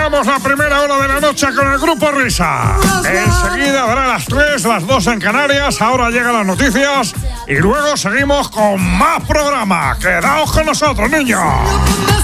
Arrancamos la primera hora de la noche con el Grupo Risa. Enseguida dará las 3, las 2 en Canarias. Ahora llegan las noticias y luego seguimos con más programa. Quedaos con nosotros, niños.